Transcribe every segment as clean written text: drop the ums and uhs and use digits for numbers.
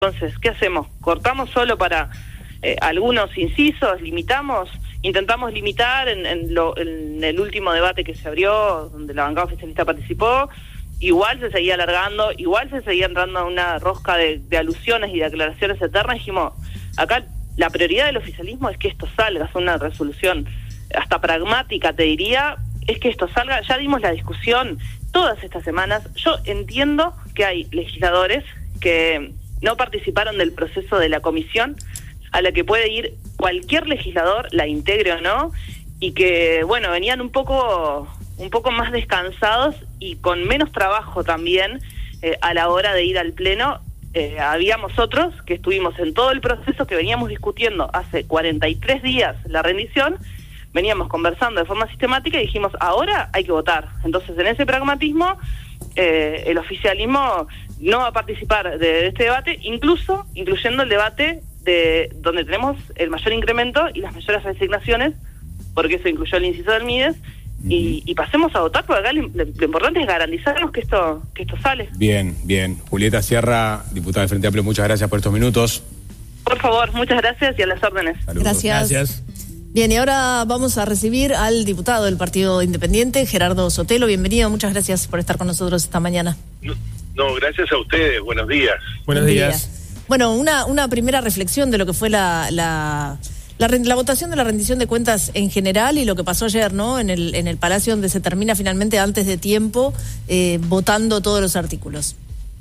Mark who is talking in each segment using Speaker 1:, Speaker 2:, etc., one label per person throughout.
Speaker 1: Entonces, ¿qué hacemos? ¿Cortamos solo para algunos incisos? ¿Limitamos? Intentamos limitar en el último debate que se abrió, donde la bancada oficialista participó. Igual se seguía alargando, igual se seguía entrando a una rosca de alusiones y de aclaraciones eternas. Dijimos, acá la prioridad del oficialismo es que esto salga, es una resolución hasta pragmática, te diría, es que esto salga. Ya dimos la discusión todas estas semanas. Yo entiendo que hay legisladores que no participaron del proceso de la comisión, a la que puede ir cualquier legislador, la integre o no, y que, bueno, venían un poco más descansados y con menos trabajo también a la hora de ir al pleno. Habíamos otros que estuvimos en todo el proceso, que veníamos discutiendo hace 43 días la rendición, veníamos conversando de forma sistemática y dijimos, ahora hay que votar. Entonces, en ese pragmatismo, el oficialismo no va a participar de este debate, incluyendo el debate de donde tenemos el mayor incremento y las mayores resignaciones, porque eso incluyó el inciso del MIDES, y pasemos a votar, porque acá lo importante es garantizarnos que esto sale.
Speaker 2: Bien. Julieta Sierra, diputada del Frente Amplio, muchas gracias por estos minutos.
Speaker 1: Por favor, muchas gracias y a las órdenes.
Speaker 2: Saludos.
Speaker 3: Gracias. Bien, y ahora vamos a recibir al diputado del Partido Independiente, Gerardo Sotelo. Bienvenido, muchas gracias por estar con nosotros esta mañana.
Speaker 4: No, gracias a ustedes, buenos días.
Speaker 3: Buenos días. Bueno, una primera reflexión de lo que fue la votación de la rendición de cuentas en general y lo que pasó ayer, ¿no? En el Palacio, donde se termina finalmente antes de tiempo votando todos los artículos.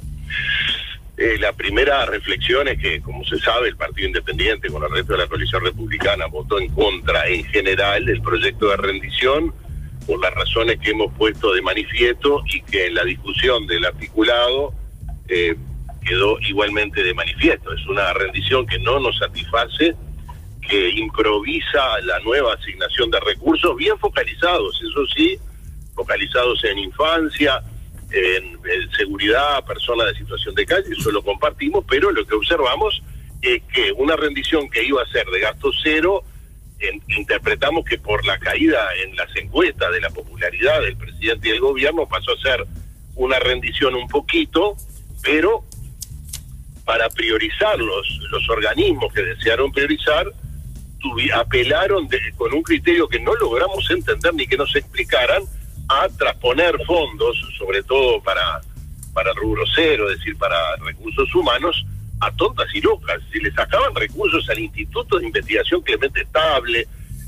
Speaker 4: La primera reflexión es que, como se sabe, el Partido Independiente con el resto de la coalición republicana votó en contra en general del proyecto de rendición por las razones que hemos puesto de manifiesto y que en la discusión del articulado quedó igualmente de manifiesto. Es una rendición que no nos satisface, que improvisa la nueva asignación de recursos bien focalizados, eso sí, focalizados en infancia, en seguridad, personas de situación de calle, eso lo compartimos, pero lo que observamos es que una rendición que iba a ser de gasto cero, interpretamos que por la caída en las encuestas de la popularidad del presidente y del gobierno pasó a ser una rendición un poquito, pero para priorizar los organismos que desearon priorizar, apelaron con un criterio que no logramos entender ni que nos explicaran, a trasponer fondos, sobre todo para el rubro cero, es decir, para recursos humanos, a tontas y locas. Si le sacaban recursos al Instituto de Investigación Clemente Estable,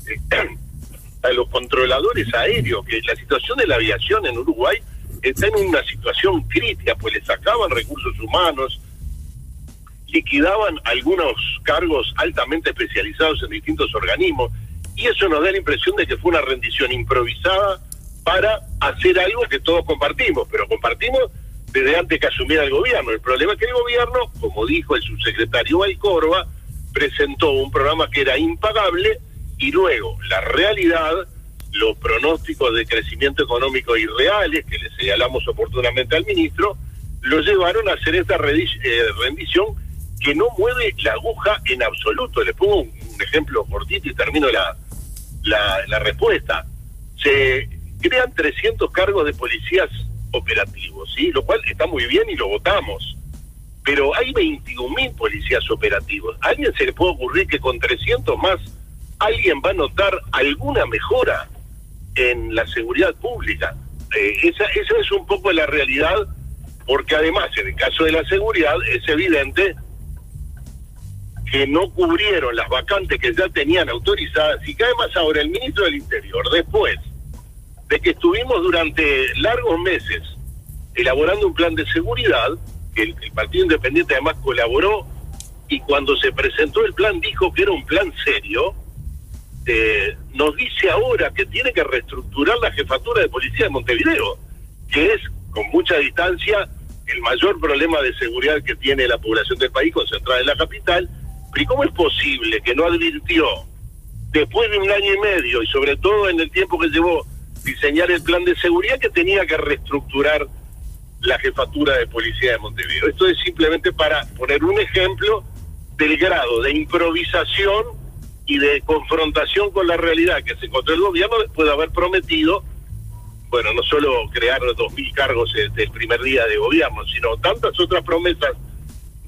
Speaker 4: a los controladores aéreos, que la situación de la aviación en Uruguay está en una situación crítica, pues le sacaban recursos humanos, liquidaban algunos cargos altamente especializados en distintos organismos, y eso nos da la impresión de que fue una rendición improvisada para hacer algo que todos compartimos, pero compartimos desde antes que asumiera el gobierno. El problema es que el gobierno, como dijo el subsecretario Valcorba, presentó un programa que era impagable, y luego la realidad, los pronósticos de crecimiento económico irreales que le señalamos oportunamente al ministro, lo llevaron a hacer esta rendición que no mueve la aguja en absoluto. Le pongo un ejemplo cortito y termino la respuesta. Se crean 300 cargos de policías operativos, ¿sí? Lo cual está muy bien y lo votamos. Pero hay 21.000 policías operativos. ¿A alguien se le puede ocurrir que con 300 más alguien va a notar alguna mejora en la seguridad pública? Esa es un poco la realidad, porque además, en el caso de la seguridad, es evidente que no cubrieron las vacantes que ya tenían autorizadas, y que además ahora el ministro del Interior, después de que estuvimos durante largos meses elaborando un plan de seguridad, que el Partido Independiente además colaboró, y cuando se presentó el plan dijo que era un plan serio, nos dice ahora que tiene que reestructurar la jefatura de policía de Montevideo, que es, con mucha distancia, el mayor problema de seguridad que tiene la población del país, concentrada en la capital. Pero ¿cómo es posible que no advirtió, después de un año y medio, y sobre todo en el tiempo que llevó diseñar el plan de seguridad, que tenía que reestructurar la jefatura de policía de Montevideo? Esto es simplemente para poner un ejemplo del grado de improvisación y de confrontación con la realidad que se encontró el gobierno después de haber prometido, bueno, no solo crear 2.000 cargos del primer día de gobierno, sino tantas otras promesas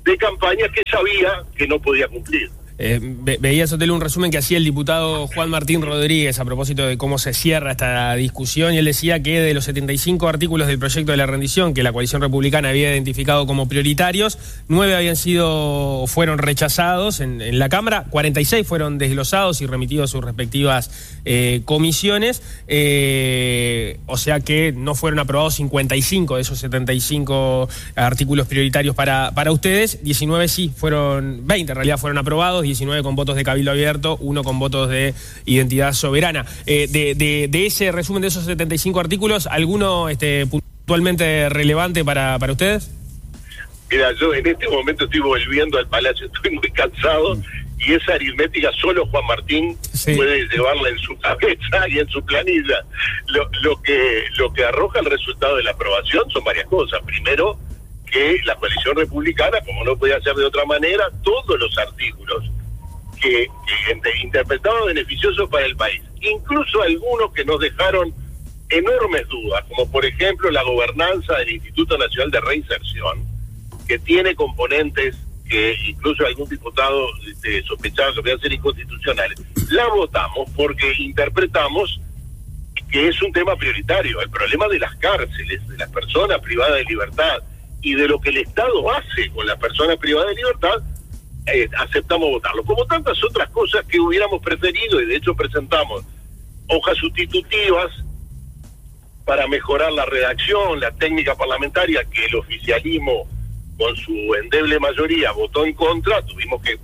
Speaker 4: de campaña que sabía que no podía cumplir.
Speaker 5: Veía, Sotelo, un resumen que hacía el diputado Juan Martín Rodríguez a propósito de cómo se cierra esta discusión, y él decía que de los 75 artículos del proyecto de la rendición que la coalición republicana había identificado como prioritarios, 9 fueron rechazados en la Cámara, 46 fueron desglosados y remitidos a sus respectivas comisiones, o sea que no fueron aprobados 55 de esos 75 artículos prioritarios para ustedes, 19 sí fueron, 20 en realidad fueron aprobados, 19 con votos de Cabildo Abierto, 1 con votos de Identidad Soberana. De ese resumen de esos 75 artículos, ¿alguno puntualmente relevante para ustedes?
Speaker 4: Mira, yo en este momento estoy volviendo al Palacio, estoy muy cansado, y esa aritmética solo Juan Martín puede llevarla en su cabeza y en su planilla. Lo que arroja el resultado de la aprobación son varias cosas. Primero, que la coalición republicana, como no podía ser de otra manera, todos los artículos que interpretaban beneficiosos para el país, incluso algunos que nos dejaron enormes dudas, como por ejemplo la gobernanza del Instituto Nacional de Reinserción, que tiene componentes que incluso algún diputado sospechaba que podían ser inconstitucionales, la votamos porque interpretamos que es un tema prioritario. El problema de las cárceles, de las personas privadas de libertad y de lo que el Estado hace con las personas privadas de libertad, aceptamos votarlo. Como tantas otras cosas que hubiéramos preferido, y de hecho presentamos hojas sustitutivas para mejorar la redacción, la técnica parlamentaria, que el oficialismo con su endeble mayoría votó en contra. Tuvimos que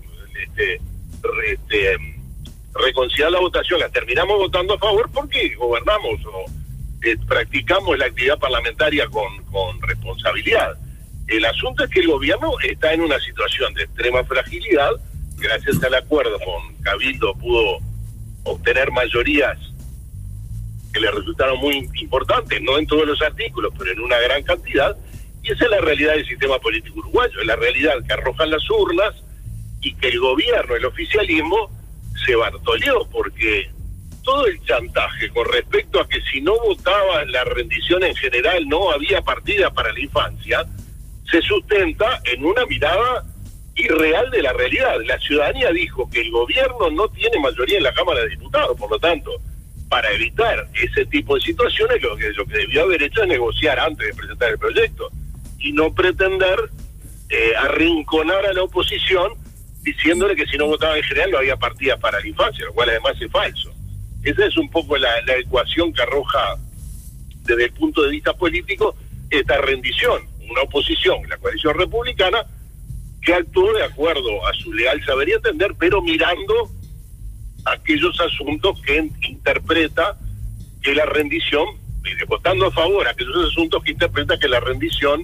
Speaker 4: reconciliar la votación, la terminamos votando a favor porque gobernamos o practicamos la actividad parlamentaria con responsabilidad. El asunto es que el gobierno está en una situación de extrema fragilidad. Gracias al acuerdo con Cabildo pudo obtener mayorías que le resultaron muy importantes, no en todos los artículos, pero en una gran cantidad, y esa es la realidad del sistema político uruguayo, es la realidad que arrojan las urnas, y que el gobierno, el oficialismo, se bartoleó, porque todo el chantaje con respecto a que si no votaba la rendición en general no había partida para la infancia, se sustenta en una mirada irreal de la realidad. La ciudadanía dijo que el gobierno no tiene mayoría en la Cámara de Diputados, por lo tanto, para evitar ese tipo de situaciones, lo que debió haber hecho es negociar antes de presentar el proyecto y no pretender arrinconar a la oposición diciéndole que si no votaba en general no había partida para la infancia, lo cual además es falso. Esa es un poco la ecuación que arroja desde el punto de vista político esta rendición. Una oposición, la coalición republicana, que actuó de acuerdo a su leal saber y entender, pero mirando aquellos asuntos que interpreta que la rendición, votando a favor a aquellos asuntos que interpreta que la rendición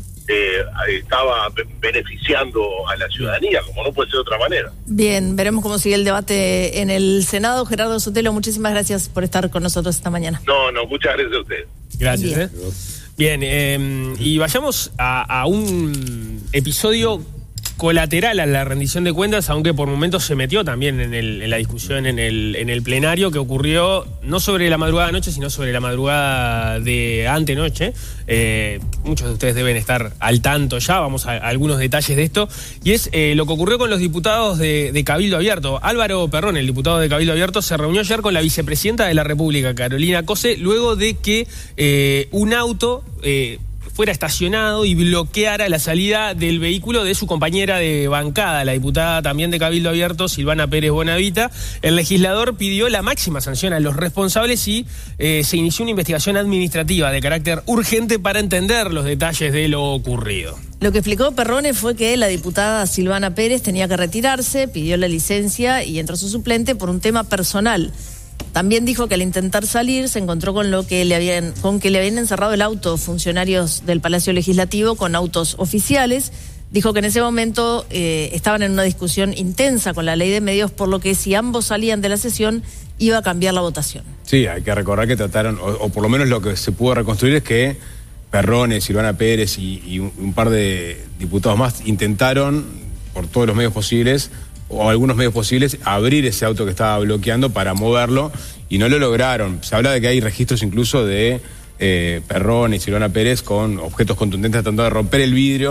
Speaker 4: estaba beneficiando a la ciudadanía, como no puede ser de otra manera.
Speaker 3: Bien, veremos cómo sigue el debate en el Senado. Gerardo Sotelo, muchísimas gracias por estar con nosotros esta mañana.
Speaker 4: No, muchas gracias a ustedes.
Speaker 5: Gracias. Bien, y vayamos a un episodio colateral a la rendición de cuentas, aunque por momentos se metió también en la discusión en el plenario, que ocurrió no sobre la madrugada de anoche, sino sobre la madrugada de antenoche. Muchos de ustedes deben estar al tanto ya, vamos a algunos detalles de esto, y es lo que ocurrió con los diputados de Cabildo Abierto. Álvaro Perrone, el diputado de Cabildo Abierto, se reunió ayer con la vicepresidenta de la República, Carolina Cose, luego de que un auto fuera estacionado y bloqueara la salida del vehículo de su compañera de bancada, la diputada también de Cabildo Abierto, Silvana Pérez Bonavita. El legislador pidió la máxima sanción a los responsables y se inició una investigación administrativa de carácter urgente para entender los detalles de lo ocurrido.
Speaker 3: Lo que explicó Perrone fue que la diputada Silvana Pérez tenía que retirarse, pidió la licencia y entró su suplente por un tema personal. También dijo que al intentar salir se encontró con que le habían encerrado el auto funcionarios del Palacio Legislativo con autos oficiales. Dijo que en ese momento estaban en una discusión intensa con la ley de medios, por lo que si ambos salían de la sesión iba a cambiar la votación.
Speaker 2: Sí, hay que recordar que trataron, o por lo menos lo que se pudo reconstruir es que Perrone, Silvana Pérez y un par de diputados más intentaron, por todos los medios posibles, o algunos medios posibles, abrir ese auto que estaba bloqueando para moverlo, y no lo lograron. Se habla de que hay registros incluso de Perrone y Silvana Pérez con objetos contundentes tratando de romper el vidrio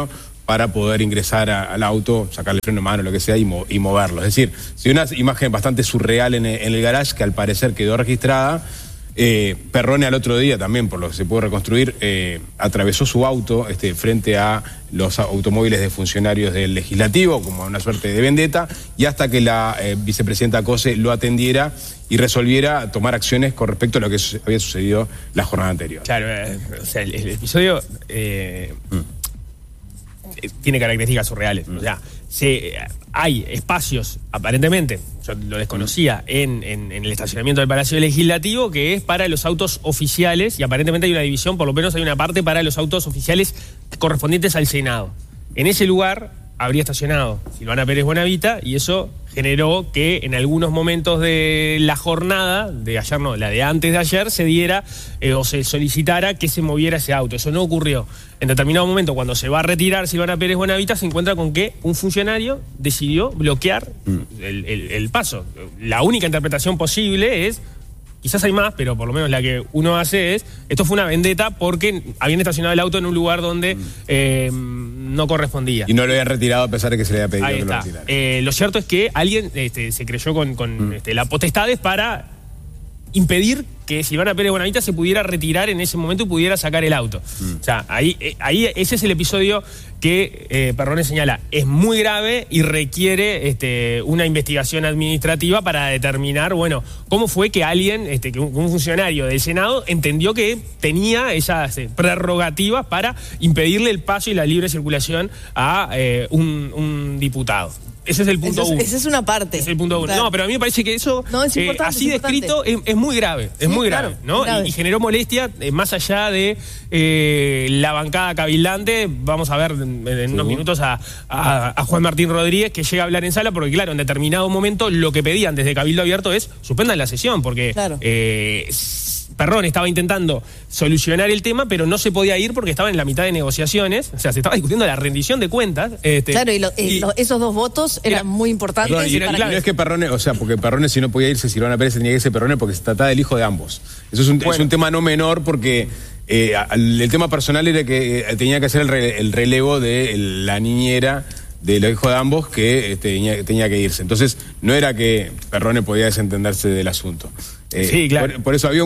Speaker 2: para poder ingresar al auto, sacarle freno de mano, lo que sea, y moverlo. Es decir, si una imagen bastante surreal en el garage, que al parecer quedó registrada. Perrone al otro día también, por lo que se pudo reconstruir, atravesó su auto frente a los automóviles de funcionarios del legislativo, como una suerte de vendetta, y hasta que la vicepresidenta Cose lo atendiera y resolviera tomar acciones con respecto a lo que había sucedido la jornada anterior.
Speaker 5: Claro, o sea, el episodio tiene características surreales. O sea, hay espacios, aparentemente, yo lo desconocía, en el estacionamiento del Palacio Legislativo, que es para los autos oficiales, y aparentemente hay una división, por lo menos hay una parte para los autos oficiales correspondientes al Senado. En ese lugar habría estacionado Silvana Pérez Buenavita, y eso generó que en algunos momentos de la jornada, de ayer no, la de antes de ayer, se diera o se solicitara que se moviera ese auto. Eso no ocurrió. En determinado momento, cuando se va a retirar Silvana Pérez Buenavita, se encuentra con que un funcionario decidió bloquear el paso. La única interpretación posible es, quizás hay más, pero por lo menos la que uno hace es, esto fue una vendetta porque habían estacionado el auto en un lugar donde no correspondía.
Speaker 2: Y no lo habían retirado a pesar de que se le había pedido
Speaker 5: Ahí
Speaker 2: que
Speaker 5: está.
Speaker 2: lo retirara.
Speaker 5: Lo cierto es que alguien se creyó con la potestades para impedir que Silvana Pérez Buenavita se pudiera retirar en ese momento y pudiera sacar el auto. O sea, ahí ese es el episodio que Perrone señala. Es muy grave y requiere una investigación administrativa para determinar, bueno, cómo fue que alguien, que un funcionario del Senado entendió que tenía esas prerrogativas para impedirle el paso y la libre circulación a un diputado. Ese es el punto uno.
Speaker 3: Esa es una parte.
Speaker 5: Ese es el punto uno.
Speaker 3: Claro.
Speaker 5: No, pero a mí me parece que eso,
Speaker 3: es importante,
Speaker 5: así descrito, es muy grave. Es muy grave,
Speaker 3: claro,
Speaker 5: ¿no?
Speaker 3: grave.
Speaker 5: Y generó molestia, más allá de la bancada cabildante. Vamos a ver en unos minutos a Juan Martín Rodríguez, que llega a hablar en sala, porque claro, en determinado momento lo que pedían desde Cabildo Abierto es suspendan la sesión, porque
Speaker 3: claro.
Speaker 5: Perrone estaba intentando solucionar el tema, pero no se podía ir porque estaba en la mitad de negociaciones. O sea, se estaba discutiendo la rendición de cuentas.
Speaker 3: Claro, esos dos votos eran muy importantes.
Speaker 2: Perdón, no es que Perrone, o sea, porque Perrone, si no podía irse, Silvana Pérez tenía que irse Perrone porque se trataba del hijo de ambos. Eso es un tema no menor porque el tema personal era que tenía que hacer el relevo de la niñera de los hijos de ambos que tenía que irse. Entonces, no era que Perrone podía desentenderse del asunto.
Speaker 5: Sí, claro.
Speaker 2: Por eso había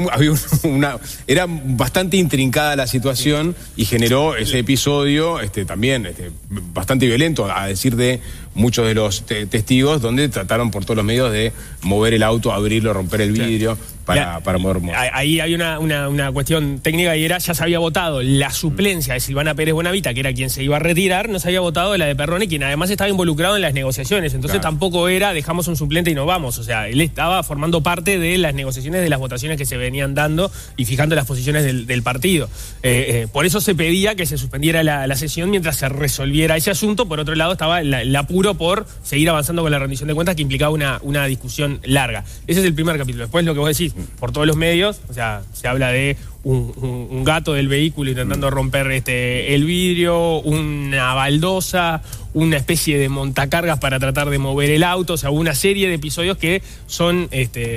Speaker 2: era bastante intrincada la situación y generó ese episodio también bastante violento, a decir de muchos de los testigos, donde trataron por todos los medios de mover el auto, abrirlo, romper el vidrio para mover.
Speaker 5: Ahí hay una cuestión técnica, y era, ya se había votado la suplencia de Silvana Pérez Buenavita, que era quien se iba a retirar, no se había votado la de Perrone, quien además estaba involucrado en las negociaciones. Entonces tampoco era dejamos un suplente y nos vamos. O sea, él estaba formando parte de las negociaciones, de las votaciones que se venían dando y fijando las posiciones del partido. Por eso se pedía que se suspendiera la sesión mientras se resolviera ese asunto. Por otro lado estaba el apuro por seguir avanzando con la rendición de cuentas, que implicaba una discusión larga. Ese es el primer capítulo. Después lo que vos decís, por todos los medios, o sea, se habla de un gato del vehículo intentando romper el vidrio, una baldosa, una especie de montacargas para tratar de mover el auto. O sea, una serie de episodios que son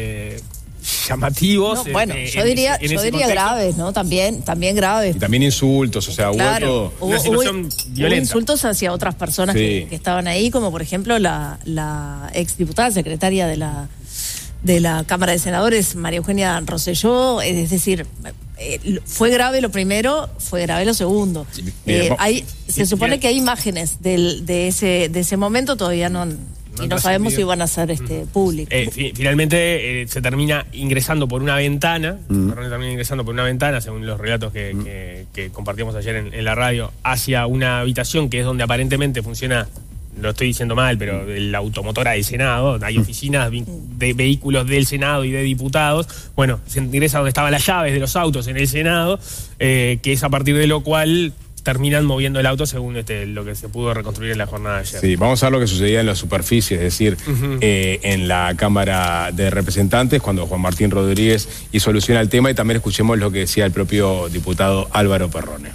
Speaker 5: llamativos.
Speaker 3: No, bueno, yo diría graves, ¿no? También graves.
Speaker 2: Y también insultos, o sea,
Speaker 3: claro,
Speaker 5: hubo una situación violenta.
Speaker 3: Hubo insultos hacia otras personas que estaban ahí, como por ejemplo la exdiputada secretaria de la Cámara de Senadores, María Eugenia Rosselló. Es decir, fue grave lo primero, fue grave lo segundo. Se supone que hay imágenes de ese momento, todavía no sabemos si van a ser públicos.
Speaker 5: Finalmente se termina ingresando por una ventana, según los relatos que compartíamos ayer en la radio, hacia una habitación que es donde aparentemente funciona, lo estoy diciendo mal, pero la automotora del Senado. Hay oficinas de vehículos del Senado y de diputados. Bueno, se ingresa donde estaban las llaves de los autos en el Senado, que es a partir de lo cual terminan moviendo el auto, según lo que se pudo reconstruir en la jornada de ayer.
Speaker 2: Sí, vamos a ver lo que sucedía en la superficie, es decir, en la Cámara de Representantes, cuando Juan Martín Rodríguez hizo alusión al tema, y también escuchemos lo que decía el propio diputado Álvaro Perrone.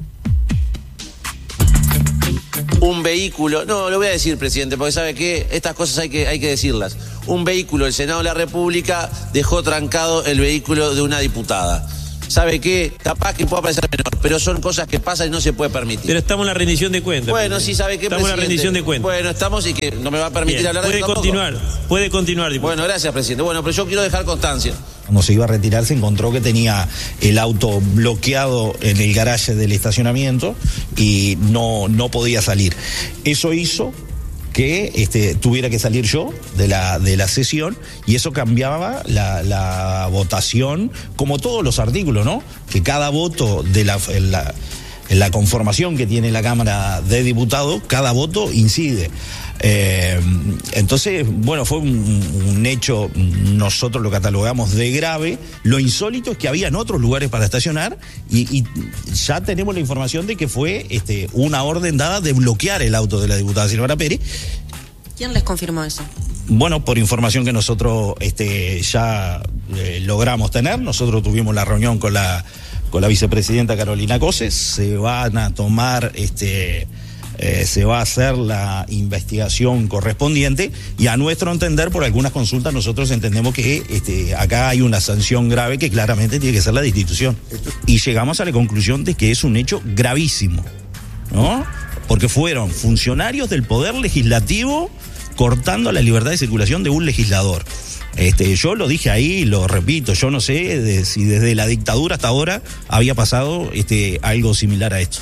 Speaker 6: Un vehículo, no, lo voy a decir, presidente, porque sabe que estas cosas hay que decirlas. Un vehículo del Senado de la República dejó trancado el vehículo de una diputada. ¿sabe qué? Capaz que pueda parecer menor, pero son cosas que pasan y no se puede permitir.
Speaker 7: Pero estamos en la rendición de cuentas.
Speaker 6: Bueno, sí, ¿sabe qué,
Speaker 7: estamos en la rendición de cuentas.
Speaker 6: Bueno, estamos y que no me va a permitir
Speaker 7: Bien,
Speaker 6: hablar de eso tampoco.
Speaker 7: Puede continuar, diputado.
Speaker 6: Bueno, gracias, presidente. Bueno, pero yo quiero dejar constancia.
Speaker 8: Cuando se iba a retirar se encontró que tenía el auto bloqueado en el garaje del estacionamiento y no podía salir. Eso hizo que tuviera que salir yo de la sesión y eso cambiaba la votación, como todos los artículos, ¿no? Que cada voto de en la conformación que tiene la Cámara de Diputados, cada voto incide. Entonces, bueno, fue un hecho, nosotros lo catalogamos de grave. Lo insólito es que habían otros lugares para estacionar y ya tenemos la información de que fue una orden dada de bloquear el auto de la diputada Silvana Pérez.
Speaker 9: ¿Quién les confirmó eso?
Speaker 8: Bueno, por información que nosotros ya logramos tener, nosotros tuvimos la reunión con la vicepresidenta Carolina Coses, se van a tomar se va a hacer la investigación correspondiente y a nuestro entender, por algunas consultas, nosotros entendemos que acá hay una sanción grave que claramente tiene que ser la destitución. Y llegamos a la conclusión de que es un hecho gravísimo, ¿no? Porque fueron funcionarios del Poder Legislativo cortando la libertad de circulación de un legislador. Yo lo dije ahí, lo repito, yo no sé si desde la dictadura hasta ahora había pasado algo similar a esto.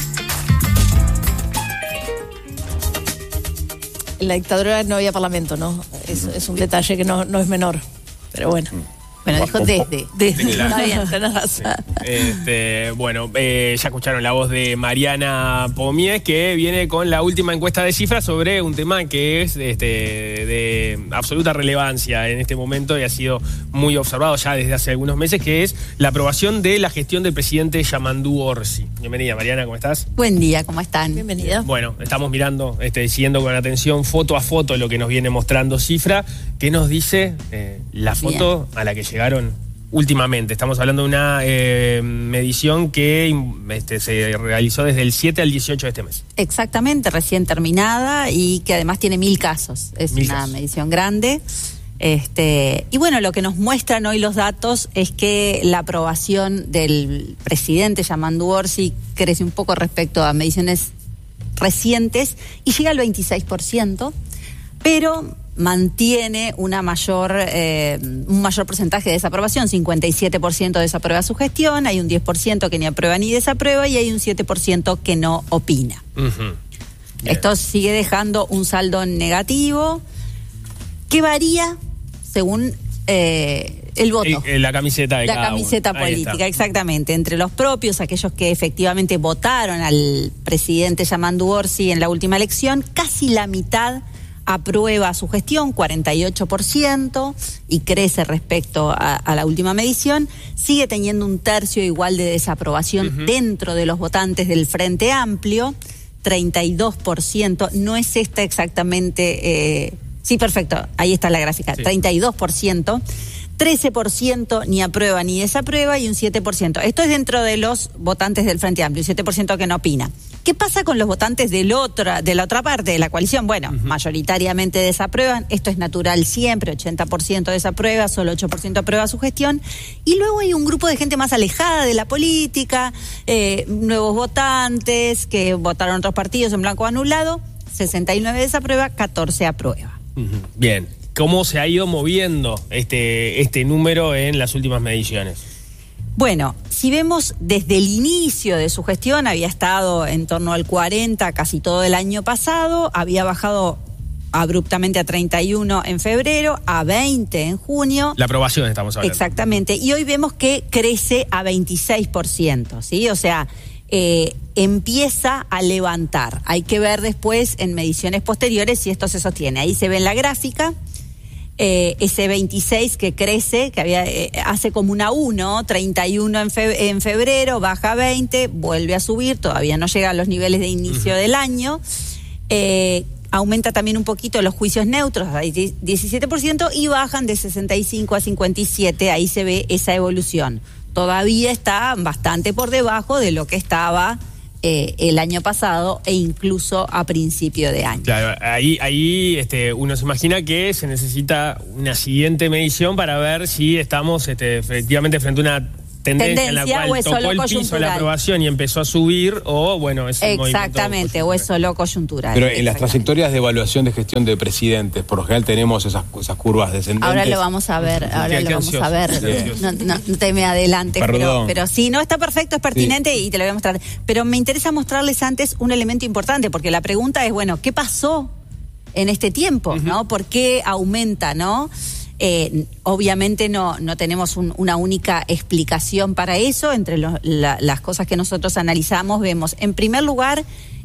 Speaker 3: En la dictadura no había parlamento, ¿no? Es un detalle que no es menor. Pero bueno.
Speaker 9: Bueno, dijo desde.
Speaker 3: Claro. Está bien, tenés razón.
Speaker 5: Bueno, ya escucharon la voz de Mariana Pomies, que viene con la última encuesta de cifras sobre un tema que es de absoluta relevancia en este momento y ha sido muy observado ya desde hace algunos meses, que es la aprobación de la gestión del presidente Yamandú Orsi. Bienvenida, Mariana, ¿cómo estás?
Speaker 9: Buen día, ¿cómo están?
Speaker 3: Bienvenida.
Speaker 5: Bueno, estamos mirando, siguiendo con atención foto a foto lo que nos viene mostrando Cifra. ¿Qué nos dice la foto a la que llegaron últimamente? Estamos hablando de una medición que se realizó desde el 7 al 18 de este mes.
Speaker 9: Exactamente, recién terminada y que además tiene 1000 casos. Es una medición grande. Y bueno, lo que nos muestran hoy los datos es que la aprobación del presidente Yamandú Orsi crece un poco respecto a mediciones recientes y llega al 26%, pero mantiene un mayor porcentaje de desaprobación. 57% desaprueba su gestión, hay un 10% que ni aprueba ni desaprueba y hay un 7% que no opina. Uh-huh. Esto sigue dejando un saldo negativo que varía según el voto.
Speaker 5: La camiseta de cada uno. La
Speaker 9: camiseta política, exactamente. Entre los propios, aquellos que efectivamente votaron al presidente Yamandú Orsi en la última elección, casi la mitad aprueba su gestión, 48%, y crece respecto a la última medición. Sigue teniendo un tercio igual de desaprobación dentro de los votantes del Frente Amplio, 32%. No es esta exactamente... sí, perfecto, ahí está la gráfica, sí. 32%. 13% ni aprueba ni desaprueba y un 7%. Esto es dentro de los votantes del Frente Amplio, y 7% que no opina. ¿Qué pasa con los votantes de la otra parte de la coalición? Bueno, mayoritariamente desaprueban, esto es natural siempre, 80% desaprueba, solo 8% aprueba su gestión, y luego hay un grupo de gente más alejada de la política, nuevos votantes que votaron otros partidos en blanco o anulado, 69 desaprueba, 14 aprueba.
Speaker 5: Bien. ¿Cómo se ha ido moviendo este número en las últimas mediciones?
Speaker 9: Bueno, si vemos desde el inicio de su gestión, había estado en torno al 40 casi todo el año pasado, había bajado abruptamente a 31 en febrero, a 20 en junio.
Speaker 5: La aprobación estamos hablando.
Speaker 9: Exactamente, y hoy vemos que crece a 26%, ¿sí? O sea, empieza a levantar. Hay que ver después en mediciones posteriores si esto se sostiene. Ahí se ve en la gráfica. Ese 26 que crece, que había hace como una 1, 31 en febrero, baja a 20, vuelve a subir, todavía no llega a los niveles de inicio del año. Aumenta también un poquito los juicios neutros, hay 17%, y bajan de 65 a 57, ahí se ve esa evolución. Todavía está bastante por debajo de lo que estaba el año pasado e incluso a principio de año.
Speaker 5: Claro, ahí uno se imagina que se necesita una siguiente medición para ver si estamos efectivamente frente a una tendencia en la cual
Speaker 9: o es
Speaker 5: tocó
Speaker 9: solo
Speaker 5: el piso
Speaker 9: coyuntural.
Speaker 5: la aprobación y empezó a subir, o bueno, es un
Speaker 9: Exactamente, o es solo coyuntural.
Speaker 2: Pero en las trayectorias de evaluación de gestión de presidentes, por lo general tenemos esas curvas descendentes.
Speaker 9: Ahora lo vamos a ver, No te me adelantes, pero sí, no, está perfecto, es pertinente y te lo voy a mostrar. Pero me interesa mostrarles antes un elemento importante, porque la pregunta es, bueno, ¿qué pasó en este tiempo? ¿No? ¿Por qué aumenta, no? Obviamente no tenemos una única explicación para eso. Entre las cosas que nosotros analizamos, vemos, en primer lugar,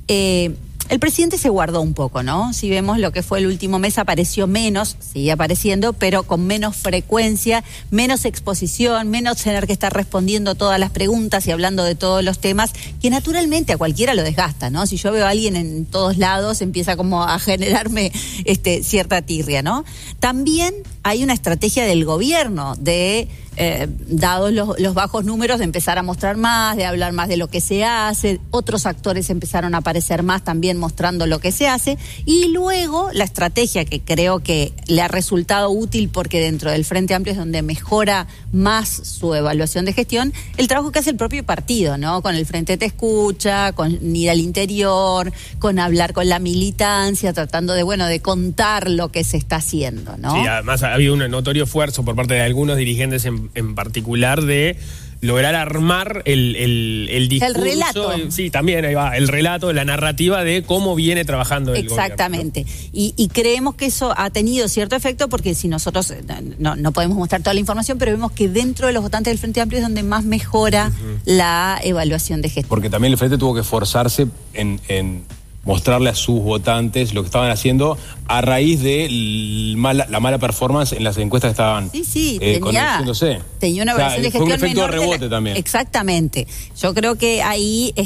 Speaker 9: el presidente se guardó un poco, ¿no? Si vemos lo que fue el último mes, apareció menos, sigue apareciendo, pero con menos frecuencia, menos exposición, menos tener que estar respondiendo todas las preguntas y hablando de todos los temas, que naturalmente a cualquiera lo desgasta, ¿no? Si yo veo a alguien en todos lados, empieza como a generarme cierta tirria, ¿no? También hay una estrategia del gobierno de, dados los bajos números, de empezar a mostrar más, de hablar más de lo que se hace. Otros actores empezaron a aparecer más también mostrando lo que se hace, y luego la estrategia que creo que le ha resultado útil, porque dentro del Frente Amplio es donde mejora más su evaluación de gestión, el trabajo que hace el propio partido, ¿no? Con el Frente Te Escucha, con ir al interior, con hablar con la militancia, tratando de contar lo que se está haciendo, ¿no?
Speaker 5: Sí, además ha habido un notorio esfuerzo por parte de algunos dirigentes en particular de lograr armar el discurso.
Speaker 9: El relato.
Speaker 5: Sí, también ahí va, el relato, la narrativa de cómo viene trabajando el
Speaker 9: Exactamente.
Speaker 5: gobierno, ¿no?
Speaker 9: Y creemos que eso ha tenido cierto efecto, porque si nosotros no podemos mostrar toda la información, pero vemos que dentro de los votantes del Frente Amplio es donde más mejora la evaluación de gestión.
Speaker 2: Porque también el Frente tuvo que esforzarse en mostrarle a sus votantes lo que estaban haciendo a raíz de la mala performance en las encuestas que estaban conociéndose.
Speaker 9: Tenía una evaluación de gestión
Speaker 2: fue un efecto de
Speaker 9: menor
Speaker 2: rebote también.
Speaker 9: Exactamente. Yo creo que ahí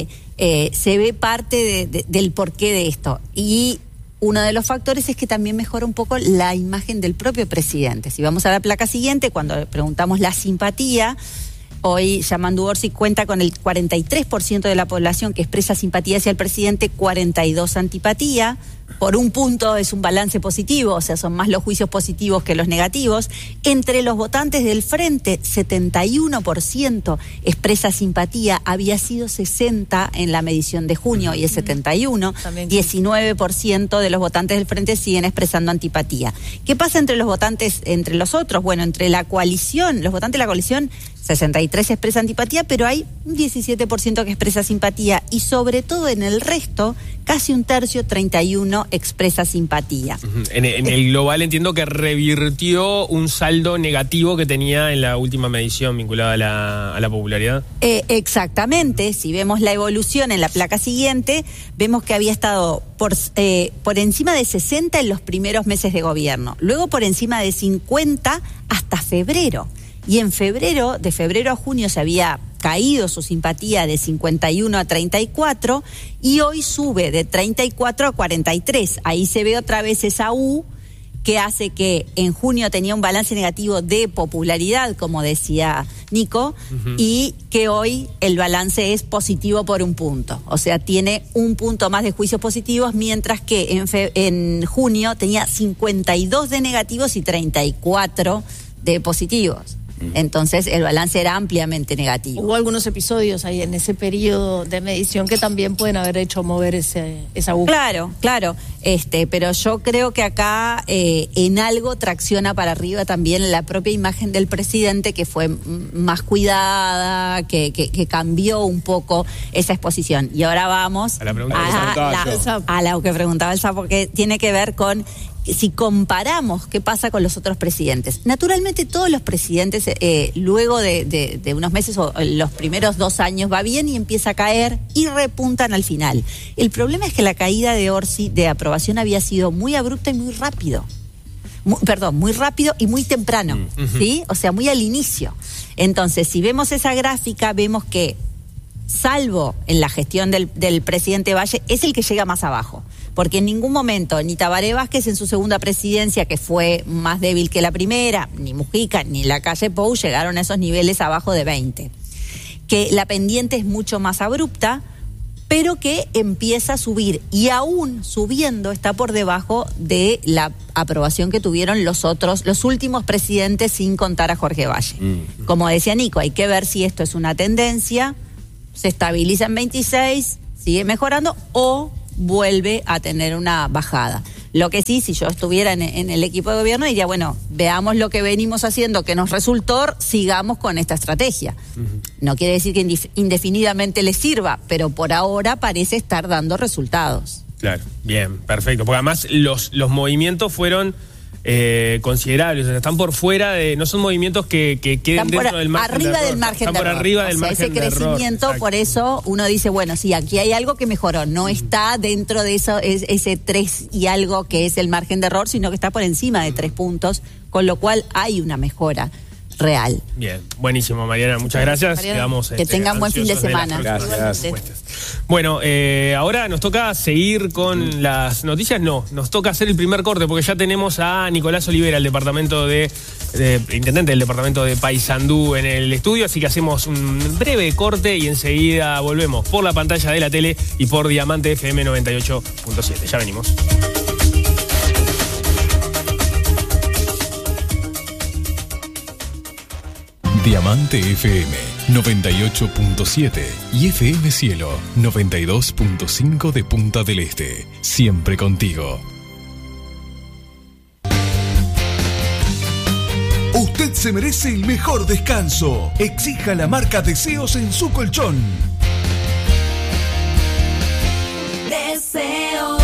Speaker 9: se ve parte del porqué de esto. Y uno de los factores es que también mejora un poco la imagen del propio presidente. Si vamos a la placa siguiente, cuando preguntamos la simpatía, hoy Yamandu Orsi cuenta con el 43% de la población que expresa simpatía hacia el presidente, 42% antipatía. Por un punto es un balance positivo, o sea, son más los juicios positivos que los negativos. Entre los votantes del Frente, 71% expresa simpatía, había sido 60% en la medición de junio y es 71%. 19% de los votantes del Frente siguen expresando antipatía. ¿Qué pasa entre los votantes, entre los otros? Bueno, entre la coalición, los votantes de la coalición, 63% expresa antipatía, pero hay un 17% que expresa simpatía, y sobre todo en el resto, casi un tercio, 31%, expresa simpatía.
Speaker 5: En el global entiendo que revirtió un saldo negativo que tenía en la última medición vinculada a la popularidad.
Speaker 9: Exactamente, si vemos la evolución en la placa siguiente, vemos que había estado por encima de 60 en los primeros meses de gobierno, luego por encima de 50 hasta febrero. Y en febrero, de febrero a junio, se había caído su simpatía de 51 a 34, y hoy sube de 34 a 43. Ahí se ve otra vez esa U que hace que en junio tenía un balance negativo de popularidad, como decía Nico, y que hoy el balance es positivo por un punto. O sea, tiene un punto más de juicios positivos, mientras que en junio tenía 52 de negativos y 34 de positivos. Entonces el balance era ampliamente negativo.
Speaker 3: Hubo algunos episodios ahí en ese periodo de medición que también pueden haber hecho mover esa aguja.
Speaker 9: Claro, pero yo creo que acá en algo tracciona para arriba también la propia imagen del presidente, que fue más cuidada, que cambió un poco esa exposición. Y ahora vamos
Speaker 5: a la pregunta
Speaker 9: a lo que preguntaba el Sapo, que tiene que ver con si comparamos qué pasa con los otros presidentes. Naturalmente todos los presidentes luego de unos meses o los primeros 2 años va bien y empieza a caer y repuntan al final. El problema es que la caída de Orsi de aprobación había sido muy abrupta y muy rápido. Muy rápido y muy temprano, ¿sí? O sea, muy al inicio. Entonces, si vemos esa gráfica, vemos que, salvo en la gestión del presidente Valle, es el que llega más abajo. Porque en ningún momento, ni Tabaré Vázquez en su segunda presidencia, que fue más débil que la primera, ni Mujica, ni Lacalle Pou llegaron a esos niveles abajo de 20. Que la pendiente es mucho más abrupta, pero que empieza a subir y aún subiendo está por debajo de la aprobación que tuvieron los últimos presidentes, sin contar a Jorge Valle. Como decía Nico, hay que ver si esto es una tendencia, se estabiliza en 26, sigue mejorando o vuelve a tener una bajada. Lo que sí, si yo estuviera en el equipo de gobierno, diría, bueno, veamos lo que venimos haciendo que nos resultó, sigamos con esta estrategia. No quiere decir que indefinidamente les sirva, pero por ahora parece estar dando resultados.
Speaker 5: Claro, bien, perfecto. Porque además los movimientos fueron considerables, o sea, están por fuera de, no son movimientos que queden dentro del margen de error.
Speaker 9: Arriba del margen de error.
Speaker 5: Arriba del margen de error.
Speaker 9: Ese crecimiento, por eso uno dice, bueno, sí, aquí hay algo que mejoró, no está dentro de eso, ese 3 y algo que es el margen de error, sino que está por encima de 3 puntos, con lo cual hay una mejora real.
Speaker 5: Bien, buenísimo, Mariana, muchas gracias.
Speaker 9: Mariana,
Speaker 5: Quedamos,
Speaker 9: que tengan buen fin de semana.
Speaker 2: Gracias.
Speaker 5: Bueno, ahora nos toca seguir con las noticias. No, nos toca hacer el primer corte porque ya tenemos a Nicolás Olivera, el intendente del departamento de Paysandú, en el estudio, así que hacemos un breve corte y enseguida volvemos por la pantalla de la tele y por Diamante FM 98.7. Ya venimos.
Speaker 10: Diamante FM 98.7 y FM Cielo 92.5 de Punta del Este. Siempre contigo.
Speaker 11: Usted se merece el mejor descanso. Exija la marca Deseos en su colchón.
Speaker 12: Deseos.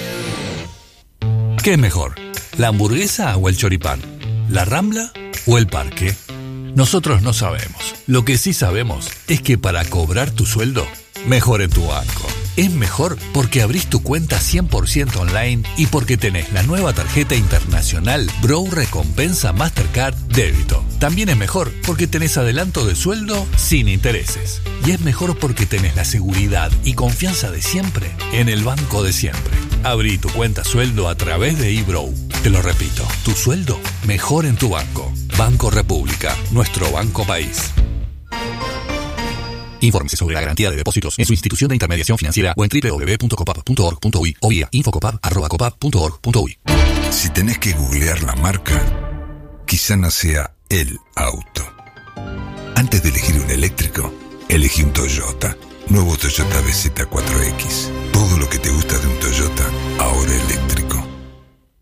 Speaker 12: ¿Qué es mejor? ¿La hamburguesa o el choripán? ¿La Rambla o el parque? Nosotros no sabemos. Lo que sí sabemos es que para cobrar tu sueldo, mejor en tu banco. Es mejor porque abrís tu cuenta 100% online y porque tenés la nueva tarjeta internacional Brow Recompensa Mastercard Débito. También es mejor porque tenés adelanto de sueldo sin intereses. Y es mejor porque tenés la seguridad y confianza de siempre en el banco de siempre. Abrí tu cuenta sueldo a través de eBrow. Te lo repito, tu sueldo mejor en tu banco. Banco República, nuestro banco país. Infórmese sobre la garantía de depósitos en su institución de intermediación financiera o en www.copap.org.uy o vía infocopap@copap.org.uy.
Speaker 13: Si tenés que googlear la marca, quizá no sea el auto. Antes de elegir un eléctrico, elegí un Toyota. Nuevo Toyota BZ4X. Todo lo que te gusta de un Toyota, ahora eléctrico.